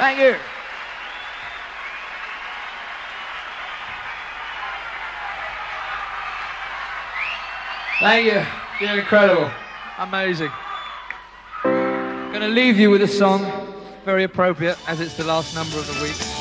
Thank you. Thank you. You're incredible. Amazing. I'm going to leave you with a song, very appropriate, as it's the last number of the week.